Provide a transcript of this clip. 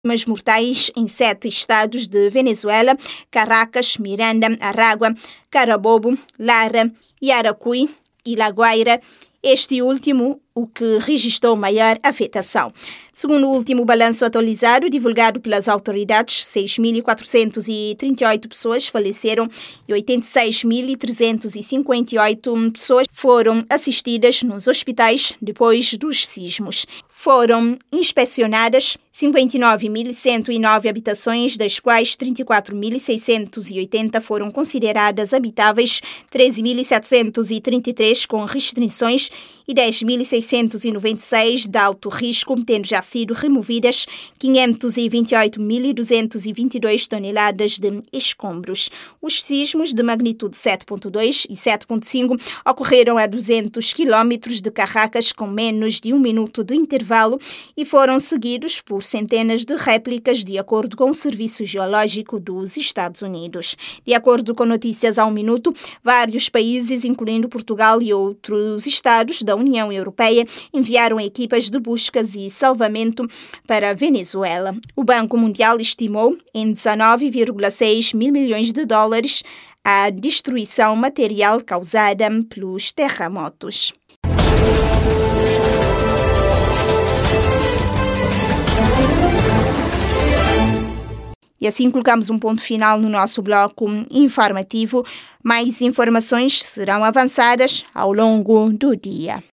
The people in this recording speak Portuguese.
Vítimas mortais em 7 estados de Venezuela: Caracas, Miranda, Aragua, Carabobo, Lara, Yaracuy e La Guaira. Este último, o que registrou maior afetação. Segundo o último balanço atualizado divulgado pelas autoridades, 6.438 pessoas faleceram e 86.358 pessoas foram assistidas nos hospitais depois dos sismos. Foram inspecionadas 59.109 habitações, das quais 34.680 foram consideradas habitáveis, 13.733 com restrições e 10.696 de alto risco, tendo já sido removidas 528.222 toneladas de escombros. Os sismos de magnitude 7.2 e 7.5 ocorreram a 200 quilómetros de Caracas, com menos de 1 minuto de intervalo, e foram seguidos por centenas de réplicas, de acordo com o Serviço Geológico dos Estados Unidos. De acordo com Notícias ao Minuto, vários países, incluindo Portugal e outros estados da União Europeia, enviaram equipas de buscas e salvamento para a Venezuela. O Banco Mundial estimou em 19,6 mil milhões de dólares a destruição material causada pelos terremotos. E assim colocamos um ponto final no nosso bloco informativo. Mais informações serão avançadas ao longo do dia.